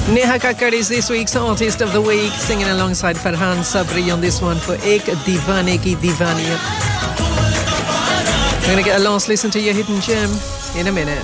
Neha Kakkar is this week's Artist of the Week, singing alongside Farhan Sabri on this one for Ek Divane Ki Divaniya. We're going to get a last listen to your hidden gem in a minute.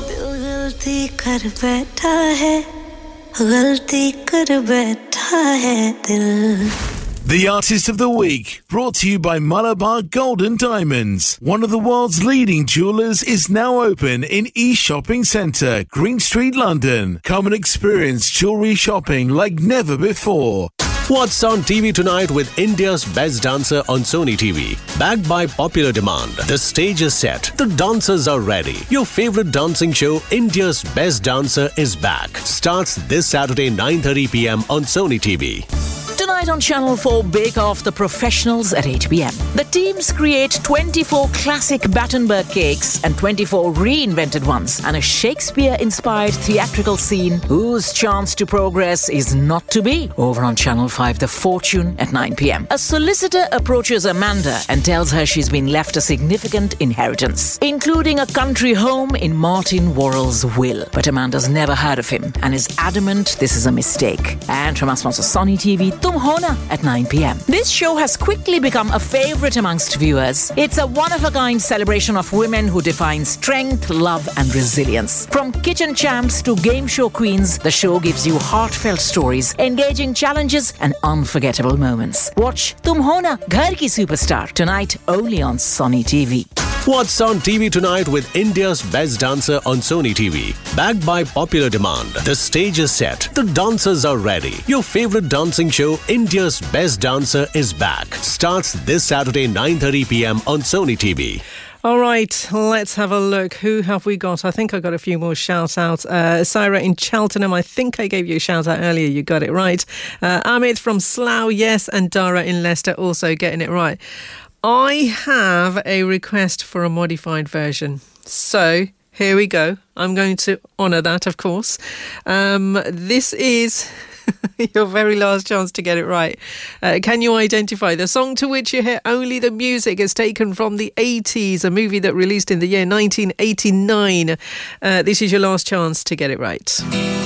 The Artist of the Week, brought to you by Malabar Golden Diamonds. One of the world's leading jewellers is now open in eShopping Centre, Green Street, London. Come and experience jewellery shopping like never before. What's on TV tonight with India's Best Dancer on Sony TV? Backed by popular demand, the stage is set, the dancers are ready. Your favorite dancing show, India's Best Dancer, is back. Starts this Saturday 9:30 p.m. on Sony TV. Tonight on Channel 4, Bake Off the Professionals at 8 p.m. The teams create 24 classic Battenberg cakes and 24 reinvented ones, and a Shakespeare-inspired theatrical scene whose chance to progress is not to be. Over on Channel 5, The Fortune at 9 p.m. A solicitor approaches Amanda and tells her she's been left a significant inheritance, including a country home in Martin Worrell's will. But Amanda's never heard of him and is adamant this is a mistake. And from our sponsor Sony TV, Tum Hona at 9 p.m. This show has quickly become a favorite amongst viewers. It's a one-of-a-kind celebration of women who define strength, love and resilience. From kitchen champs to game show queens, the show gives you heartfelt stories, engaging challenges and unforgettable moments. Watch Tum Hona, Ghar Ki Superstar tonight only on Sony TV. What's on TV tonight with India's Best Dancer on Sony TV? Backed by popular demand, the stage is set, the dancers are ready. Your favorite dancing show, India's Best Dancer, is back. Starts this Saturday 9:30 p.m. on Sony TV. All right, let's have a look. Who have we got? I think I got a few more shout-outs. Syra in Cheltenham, I think I gave you a shout-out earlier. You got it right. Amit from Slough, yes, and Dara in Leicester also getting it right. I have a request for a modified version. So, here we go. I'm going to honour that, of course. This is your very last chance to get it right. Can you identify the song to which you hear only the music is taken from the 80s, a movie that released in the year 1989? This is your last chance to get it right.